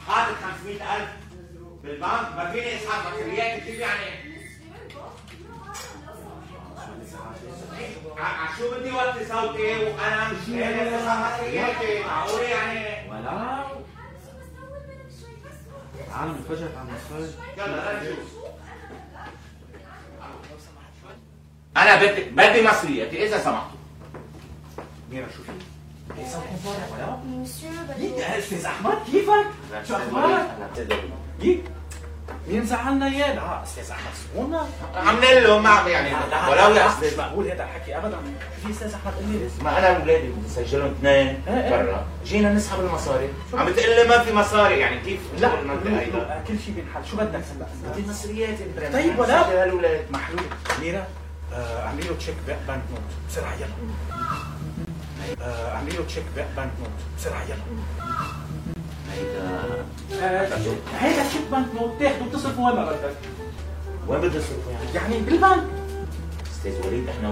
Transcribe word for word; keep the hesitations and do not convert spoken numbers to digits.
حاطط خمسمية ألف بالبنك، ما فيني اسحب مصريات كيف يعني؟ ع- شو بدي وطي صوتي وانا مش قادر اسحب مصرياتي؟ معقول يعني؟ ولا العالم انفجرت عم نتفرج. يلا نشوف. انا بدي بدي مصرياتي اذا سمحتوا. ميرا شو في؟ ايه صوتكم فارغ ولا؟ مسيو ليك يا استاذ احمد كيفك؟ شو اخبارك؟ ليك مين زعلنا اياه؟ لا استاذ احمد سكونا عاملين له ما يعني ولو يا مش استاذ. مقبول هذا الحكي ابدا. في استاذ احمد قال لي ما انا واولادي بدي اسجلهم اثنين برا، جينا نسحب المصاري، عم بتقول لي ما في مصاري، يعني كيف؟ لا المنطقه هيدا لا، كل شيء بينحل. شو بدك هلا؟ بدي مصرياتي. طيب ولا هالولاد محلول. ميرا آه، اعملي له تشيك بنك نوت بسرعه يلا. آه، اعملي له تشيك بنك نوت بسرعه يلا. هيدا آه، هيدا تشيك بنك نوت تاخده وتصرفه وين ما بدك. وين بدي اصرفه يعني؟ يعني بالبنك. استاذ وليد احنا